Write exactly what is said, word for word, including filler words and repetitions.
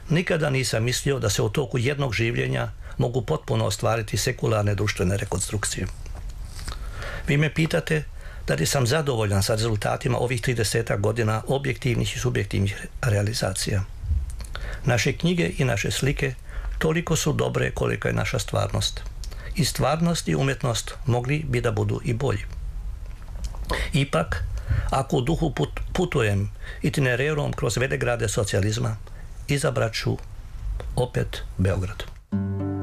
Nikada nisam mislio da se u toku jednog življenja mogu potpuno ostvariti sekularne društvene rekonstrukcije. Vi me pitate da li sam zadovoljan sa rezultatima ovih tridesetak godina objektivnih i subjektivnih realizacija. Naše knjige i naše slike toliko su dobre koliko je naša stvarnost. I stvarnost i umjetnost mogli bi da budu i bolji. Ipak, ako u duhu put, putujem itinererom kroz vedegrade socijalizma, izabrat ću opet Beograd.